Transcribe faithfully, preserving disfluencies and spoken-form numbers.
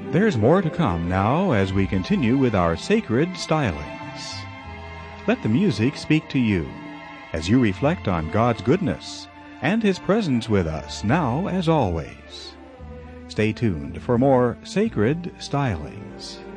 There's more to come now as we continue with our sacred stylings. Let the music speak to you as you reflect on God's goodness and His presence with us now as always. Stay tuned for more sacred stylings.